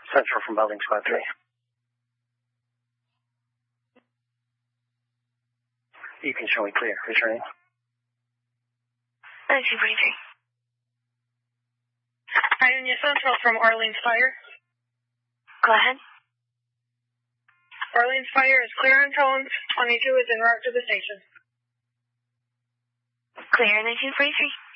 Central from Building Squad 3. You can show me clear. Who's your name? 1943. Ionia Central from Orleans Fire. Go ahead. Orleans Fire is clear on tones. 22 is en route to the station. Clear, 1943.